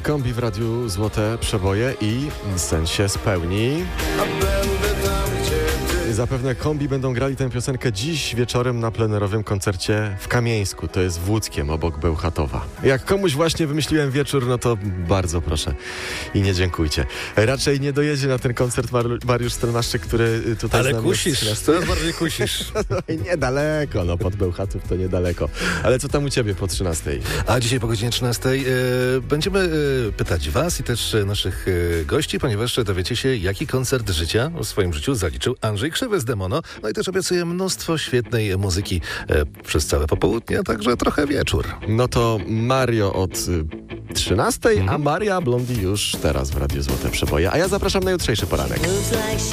Kombi w Radiu Złote Przeboje i sen się spełni. Zapewne Kombi będą grali tę piosenkę dziś wieczorem na plenerowym koncercie w Kamieńsku. To jest w Łódzkiem, obok Bełchatowa. Jak komuś właśnie wymyśliłem wieczór, no to bardzo proszę i nie dziękujcie. Raczej nie dojedzie na ten koncert Mariusz Stelmaszczyk, który tutaj ale z nami kusisz, jest. coraz bardziej kusisz. Niedaleko, no pod Bełchatów to niedaleko. Ale co tam u ciebie po 13:00? A dzisiaj po godzinie 13:00 będziemy pytać was i też naszych gości, ponieważ dowiecie się, jaki koncert życia w swoim życiu zaliczył Andrzej Krzywy z Demono. No i też obiecuję mnóstwo świetnej muzyki przez całe popołudnie, a także trochę wieczór. No to Mario od 13:00, a Maria Blondie już teraz w Radiu Złote Przeboje. A ja zapraszam na jutrzejszy poranek.